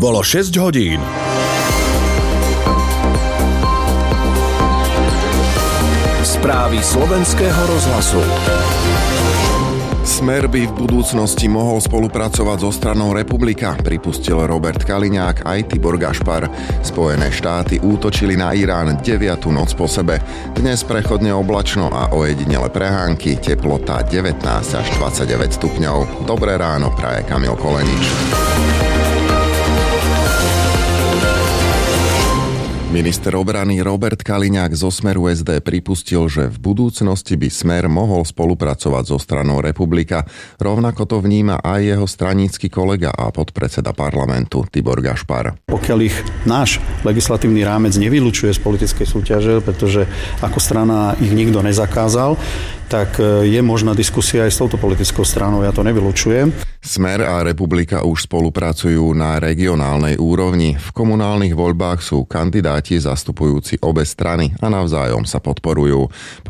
Bolo 6 hodín. Správy slovenského rozhlasu. Smer by v budúcnosti mohol spolupracovať so stranou Republika, pripustil Robert Kaliňák aj Tibor Gašpar. Spojené štáty útočili na Irán 9. noc po sebe. Dnes prechodne oblačno a ojedinele prehánky, teplota 19 až 29 stupňov. Dobré ráno, praje Kamil Kolenič. Minister obrany Robert Kaliňák zo Smeru SD pripustil, že v budúcnosti by Smer mohol spolupracovať so stranou Republika. Rovnako to vníma aj jeho stranícky kolega a podpredseda parlamentu Tibor Gašpar. Pokiaľ ich náš legislatívny rámec nevylučuje z politickej súťaže, pretože ako strana ich nikto nezakázal, tak je možná diskusia aj s touto politickou stranou, ja to nevylučujem. Smer a Republika už spolupracujú na regionálnej úrovni. V komunálnych voľbách sú kandidáti zastupujúci obe strany a navzájom sa podporujú.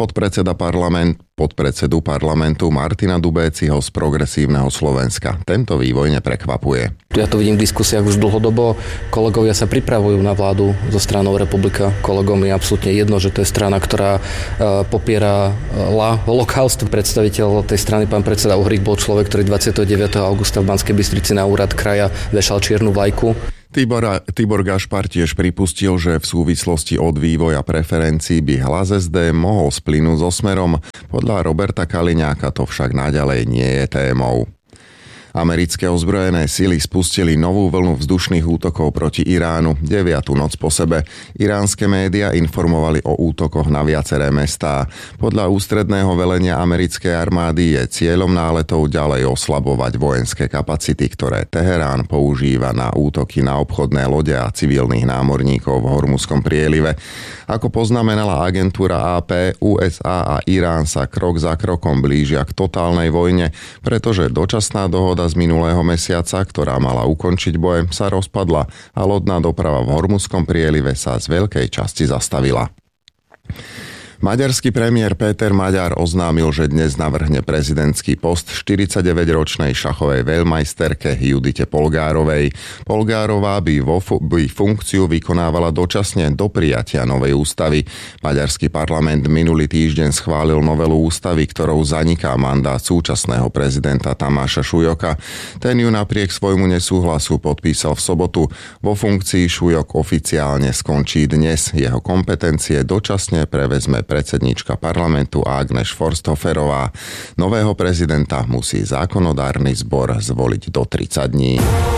Podpredsedu parlamentu Martina Dubéciho z Progresívneho Slovenska tento vývoj neprekvapuje. Ja to vidím v diskusiách už dlhodobo. Kolegovia sa pripravujú na vládu so stranou Republika. Kolegom je absolútne jedno, že to je strana, ktorá popiera holokaust. Predstaviteľ tej strany, pán predseda Uhrík, bol človek, ktorý 29. augusta v Banskej Bystrici na úrad kraja vešal čiernu vlajku. Tibor Gašpar tiež pripustil, že v súvislosti od vývoja preferencií by hlas SD mohol splynúť so Smerom. Podľa Roberta Kaliňáka to však naďalej nie je témou. Americké ozbrojené sily spustili novú vlnu vzdušných útokov proti Iránu 9. noc po sebe. Iránske médiá informovali o útokoch na viaceré mestá. Podľa ústredného velenia americkej armády je cieľom náletov ďalej oslabovať vojenské kapacity, ktoré Teherán používa na útoky na obchodné lode a civilných námorníkov v Hormuzskom prielive. Ako poznamenala agentúra AP, USA a Irán sa krok za krokom blížia k totálnej vojne, pretože dočasná dohoda z minulého mesiaca, ktorá mala ukončiť boje, sa rozpadla a lodná doprava v Hormuzskom prielive sa z veľkej časti zastavila. Maďarský premiér Péter Maďar oznámil, že dnes navrhne prezidentský post 49-ročnej šachovej veľmajsterke Judite Polgárovej. Polgárová by funkciu vykonávala dočasne do prijatia novej ústavy. Maďarský parlament minulý týždeň schválil novelu ústavy, ktorou zaniká mandát súčasného prezidenta Tamáša Šujoka. Ten ju napriek svojmu nesúhlasu podpísal v sobotu. Vo funkcii Šujok oficiálne skončí dnes. Jeho kompetencie dočasne prevezme predsedníčka parlamentu Ágnes Forsthoferová. Nového prezidenta musí zákonodárny zbor zvoliť do 30 dní.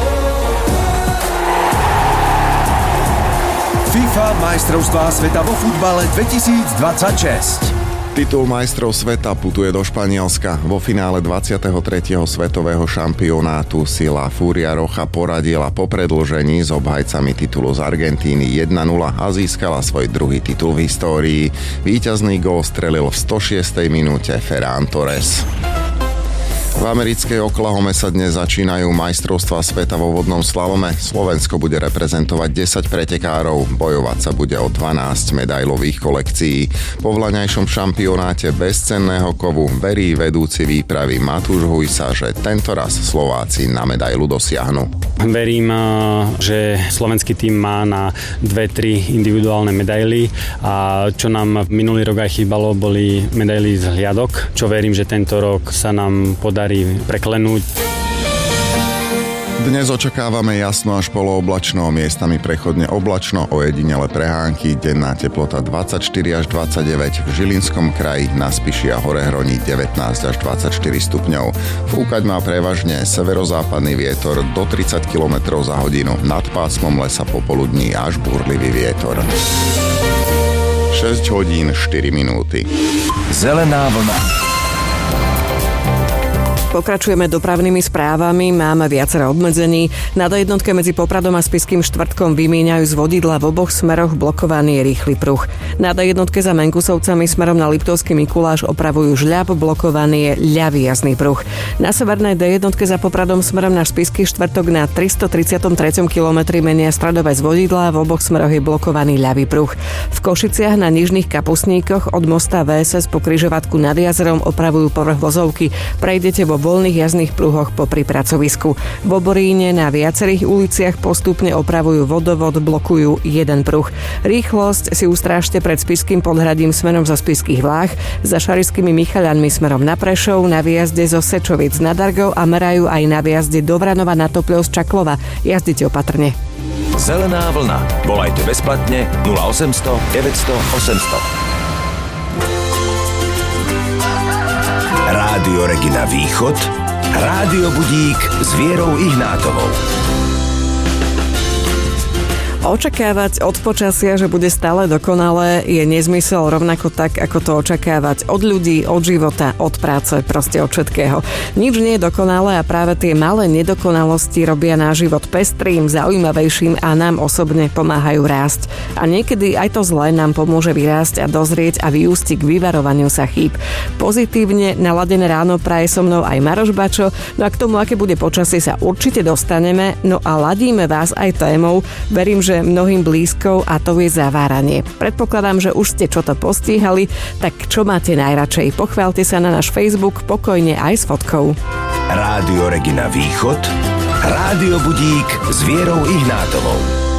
FIFA majstrovstvá sveta vo futbale 2026. Titul majstrov sveta putuje do Španielska. Vo finále 23. svetového šampionátu si La Furia Roja poradila po predĺžení s obhajcami titulu z Argentíny 1-0 a získala svoj druhý titul v histórii. Víťazný gól strelil v 106. minúte Ferran Torres. V americkej Oklahome sa dnes začínajú majstrovstvá sveta vo vodnom slalome. Slovensko bude reprezentovať 10 pretekárov, bojovať sa bude o 12 medailových kolekcií. Po vlaňajšom šampionáte bezcenného kovu verí vedúci výpravy Matúš Hujsa, že tento raz Slováci na medailu dosiahnu. Verím, že slovenský tím má na 2-3 individuálne medaily a čo nám minulý rok aj chýbalo, boli medaily z hliadok, čo verím, že tento rok sa nám podarí preklenúť. Dnes očakávame jasno až polooblačno, miestami prechodne oblačno, ojedinele prehánky, denná teplota 24 až 29, v Žilinskom kraji, na Spiši a Horehroní 19 až 24 stupňov. Fúkať má prevažne severozápadný vietor do 30 km za hodinu, nad pásmom lesa popoludní až búrlivý vietor. 6 hodín 4 minúty. Zelená vlna. Pokračujeme dopravnými správami, máme viacero obmedzení. Na D1 medzi Popradom a Spišským Štvrtkom vymieňajú z vodidla v oboch smeroch blokovaný rýchly pruh. Na D1 za Menkusovcami smerom na Liptovský Mikuláš opravujú žľab, blokovaný je ľavý jazdný pruh. Na severnej D1 za Popradom smerom na Spišský Štvrtok na 333. kilometri menia stredové z vodidla, v oboch smeroch je blokovaný ľavý pruh. V Košiciach na Nižných Kapustníkoch od mosta VSS po križovatku nad jazerom opravujú povrch vozovky. Prejdete vo voľných jazdných pruhoch popri pracovisku. V Oboríne na viacerých uliciach postupne opravujú vodovod, blokujú jeden pruh. Rýchlosť si ustrážte pred Spišským Podhradím smerom zo Spišských Vlách, za Šarišskými Michaľanmi smerom na Prešov, na výjazde zo Sečovic nad Dargou a merajú aj na výjazde do Vranova na Topľov z Čaklova. Jazdite opatrne. Zelená vlna. Volajte bezplatne 0800 900 800. Rádio Regina Východ, Rádio Budík s Vierou Ihnátovou. Očakávať od počasia, že bude stále dokonalé, je nezmysel, rovnako tak, ako to očakávať od ľudí, od života, od práce, proste od všetkého. Nič nie je dokonalé a práve tie malé nedokonalosti robia náš život pestrým, zaujímavejším a nám osobne pomáhajú rásť. A niekedy aj to zlé nám pomôže vyrásť a dozrieť a vyústiť k vyvarovaniu sa chýb. Pozitívne naladené ráno praje so mnou aj Maroš Bačo, no a k tomu, aké bude počasie, sa určite dostaneme, no a ladíme vás aj témou, verím, že mnohým blízkou, a to je zaváranie. Predpokladám, že už ste čo to postíhali, tak čo máte najradšej? Pochválte sa na náš Facebook, pokojne aj s fotkou. Rádio Regina Východ, Rádio Budík s Vierou Ihnátovou.